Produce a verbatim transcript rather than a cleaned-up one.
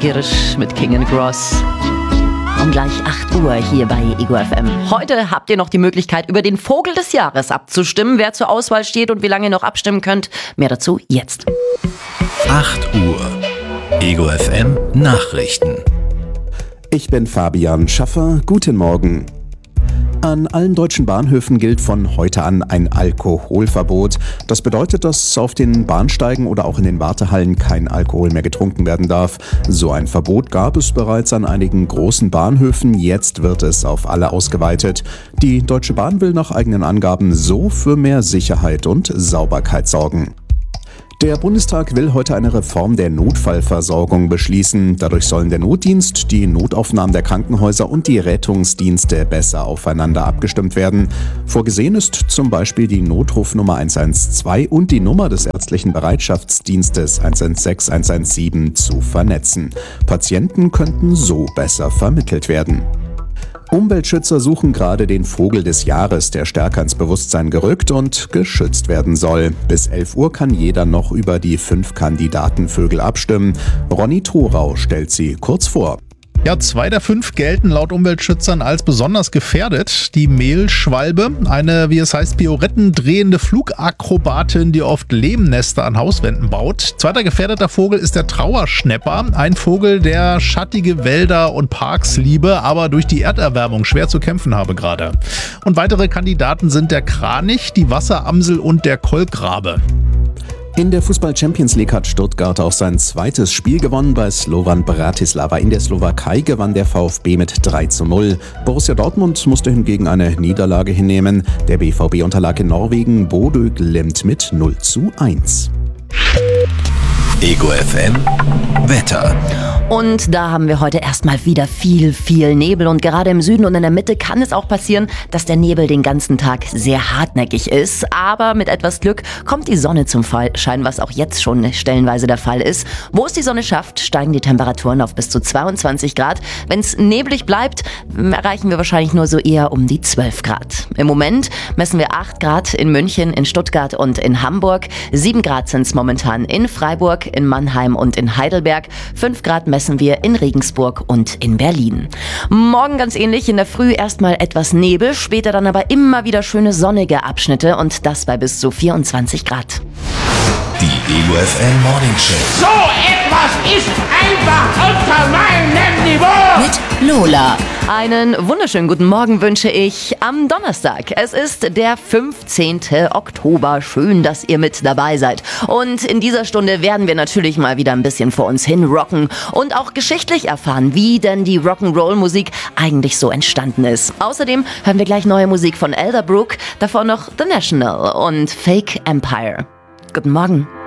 Girisch mit King and Gross. Um gleich acht Uhr hier bei Ego F M. Heute habt ihr noch die Möglichkeit, über den Vogel des Jahres abzustimmen, wer zur Auswahl steht und wie lange ihr noch abstimmen könnt. Mehr dazu jetzt. acht Uhr. Ego F M Nachrichten. Ich bin Fabian Schaffer. Guten Morgen. An allen deutschen Bahnhöfen gilt von heute an ein Alkoholverbot. Das bedeutet, dass auf den Bahnsteigen oder auch in den Wartehallen kein Alkohol mehr getrunken werden darf. So ein Verbot gab es bereits an einigen großen Bahnhöfen. Jetzt wird es auf alle ausgeweitet. Die Deutsche Bahn will nach eigenen Angaben so für mehr Sicherheit und Sauberkeit sorgen. Der Bundestag will heute eine Reform der Notfallversorgung beschließen. Dadurch sollen der Notdienst, die Notaufnahmen der Krankenhäuser und die Rettungsdienste besser aufeinander abgestimmt werden. Vorgesehen ist zum Beispiel die Notrufnummer eins eins zwei und die Nummer des ärztlichen Bereitschaftsdienstes eins eins sechs eins eins sieben zu vernetzen. Patienten könnten so besser vermittelt werden. Umweltschützer suchen gerade den Vogel des Jahres, der stärker ins Bewusstsein gerückt und geschützt werden soll. Bis elf Uhr kann jeder noch über die fünf Kandidatenvögel abstimmen. Ronny Thorau stellt sie kurz vor. Ja, zwei der fünf gelten laut Umweltschützern als besonders gefährdet. Die Mehlschwalbe, eine, wie es heißt, pirouettendrehende Flugakrobatin, die oft Lehmnester an Hauswänden baut. Zweiter gefährdeter Vogel ist der Trauerschnäpper, ein Vogel, der schattige Wälder und Parks liebe, aber durch die Erderwärmung schwer zu kämpfen habe gerade. Und weitere Kandidaten sind der Kranich, die Wasseramsel und der Kolkrabe. In der Fußball-Champions League hat Stuttgart auch sein zweites Spiel gewonnen. Bei Slovan Bratislava in der Slowakei gewann der VfB mit drei zu null. Borussia Dortmund musste hingegen eine Niederlage hinnehmen. Der B V B unterlag in Norwegen Bodø Glimt mit null zu eins. Ego F M Wetter. Und da haben wir heute erstmal wieder viel, viel Nebel. Und gerade im Süden und in der Mitte kann es auch passieren, dass der Nebel den ganzen Tag sehr hartnäckig ist. Aber mit etwas Glück kommt die Sonne zum Schein, was auch jetzt schon stellenweise der Fall ist. Wo es die Sonne schafft, steigen die Temperaturen auf bis zu zweiundzwanzig Grad. Wenn es neblig bleibt, erreichen wir wahrscheinlich nur so eher um die zwölf Grad. Im Moment messen wir acht Grad in München, in Stuttgart und in Hamburg. sieben Grad sind es momentan in Freiburg, in Mannheim und in Heidelberg. fünf Grad messen wir in Regensburg und in Berlin. Morgen ganz ähnlich, in der Früh erstmal etwas Nebel, später dann aber immer wieder schöne sonnige Abschnitte und das bei bis zu vierundzwanzig Grad. Die Ego F M Morning Show. So etwas ist einfach unter meinem Niveau. Mit Lola. Einen wunderschönen guten Morgen wünsche ich am Donnerstag. Es ist der fünfzehnten Oktober. Schön, dass ihr mit dabei seid. Und in dieser Stunde werden wir natürlich mal wieder ein bisschen vor uns hin rocken und auch geschichtlich erfahren, wie denn die Rock'n'Roll-Musik eigentlich so entstanden ist. Außerdem hören wir gleich neue Musik von Elderbrook, davor noch The National und Fake Empire. Guten Morgen.